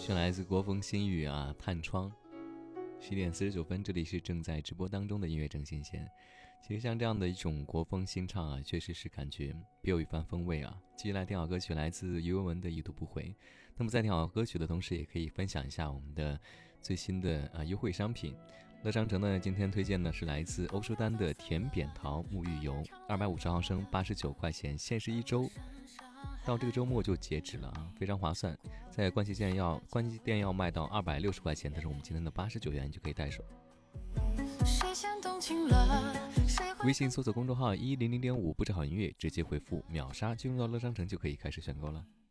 选来自国风新语啊，探窗。10点49分，这里是正在直播当中的音乐正新鲜。其实像这样的一种国风新唱啊，确实是感觉别有一番风味啊。接下来听好歌曲来自于文文的《已读不回》。那么在听好歌曲的同时，也可以分享一下我们的最新的优惠商品。乐商城呢，今天推荐的是来自欧舒丹的甜扁桃沐浴油，250毫升89块钱，限时1周。到这个周末就截止了啊，非常划算。在关西店要卖到260块钱，但是我们今天的89元就可以带手。微信搜索公众号100.5不止好音乐，直接回复秒杀进入到乐商城就可以开始选购了。